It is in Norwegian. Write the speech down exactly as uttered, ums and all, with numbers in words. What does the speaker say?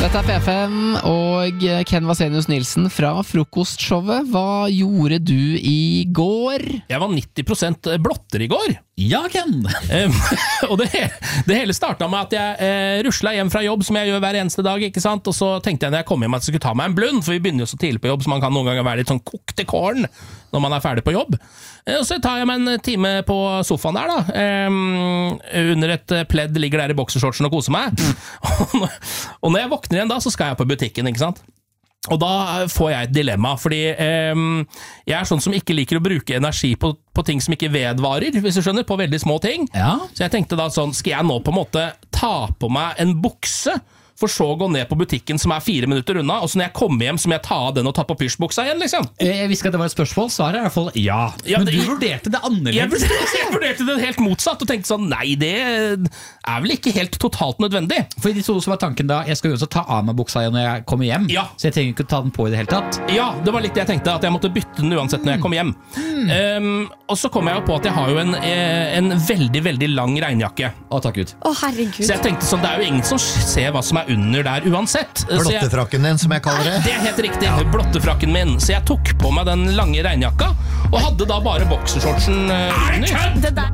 Dette er P fem og Ken Vasenius Nilsen fra Frokostshowet. Hva gjorde du i går? Jeg var nitti prosent blotter i går. Ja, Ken! um, og det, det hele startet med at jeg eh, ruslet hjem fra jobb, som jeg gjør hver eneste dag, ikke sant? Og så tenkte jeg når jeg kom hjem at jeg skulle ta meg en blund, for vi begynner jo så tidlig på jobb, så man kan noen ganger være litt sånn kokt i kåren når man er ferdig på jobb. Eh, og så tar jeg meg en time på sofaen der da, um, under et pledd, ligger der i boksershortsen og koser meg. Mm. Og når jeg våkner igjen da, så skal jeg på butikken, ikke sant? Og da får jeg et dilemma, fordi eh, jeg er sånn som ikke liker å bruke energi på, på ting som ikke vedvarer, hvis du skjønner, på veldig små ting. Ja. Så jeg tenkte da sånn, skal jeg nå på en måte ta på meg en bukse, for så å gå ned på butikken som er fire minutter unna, og så når jeg kommer hjem, så må jeg ta av den og ta på pysjbuksa igjen, liksom. Jeg visste at det var et spørsmål, svaret er i hvert fall ja. Ja, Men det, du vurderte det annerledes. Jeg vurderte, jeg vurderte det helt motsatt, og tenkte sånn, nei, det er vel ikke helt totalt nødvendig. For i de to som var tanken da, jeg skal jo også ta av meg buksa igjen når jeg kommer hjem, Ja. så jeg trenger ikke ta den på i det hele tatt. Ja, det var litt det jeg tenkte, at jeg måtte bytte den uansett når jeg kom hjem. Mm. Um, og så kom jeg jo på at jeg har jo en, en veldig, veldig lang regnjakke. Å, takk Gud. Å, herregud. Så jeg tenkte sånn, det er jo ingen som ser hva som er under der uansett. Blottefrakken din, som jeg kaller det. Det er helt riktig, blottefrakken min. Så jeg tok på meg den lange regnjakka, og hadde da bare boksershortsen uh, under. Det der